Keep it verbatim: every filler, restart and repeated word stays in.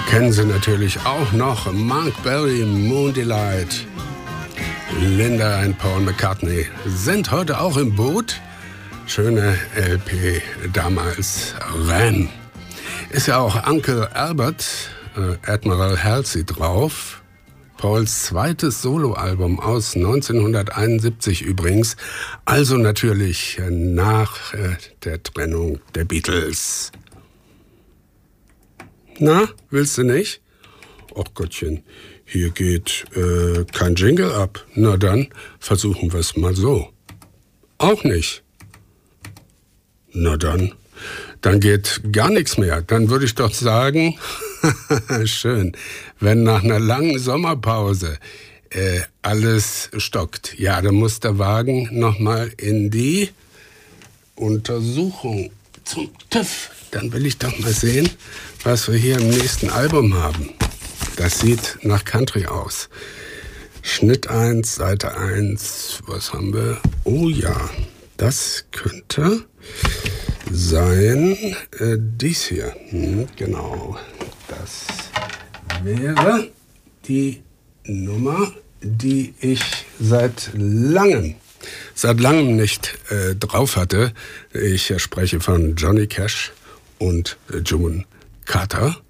Kennen Sie natürlich auch noch Mark Berry, Moon Delight. Linda und Paul McCartney sind heute auch im Boot. Schöne L P damals, Ram. Ist ja auch Uncle Albert, äh, Admiral Halsey drauf. Pauls zweites Soloalbum aus neunzehnhunderteinundsiebzig übrigens. Also natürlich nach äh, der Trennung der Beatles. Na, willst du nicht? Ach Gottchen, hier geht äh, kein Jingle ab. Na dann, versuchen wir es mal so. Auch nicht. Na dann, dann geht gar nichts mehr. Dann würde ich doch sagen, schön, wenn nach einer langen Sommerpause äh, alles stockt. Ja, dann muss der Wagen nochmal in die Untersuchung zum TÜV. Dann will ich doch mal sehen, was wir hier im nächsten Album haben. Das sieht nach Country aus. Schnitt eins, Seite eins, was haben wir? Oh ja, das könnte sein, äh, dies hier. Hm, genau, das wäre die Nummer, die ich seit langem, seit langem nicht äh, drauf hatte. Ich spreche von Johnny Cash und June Carter.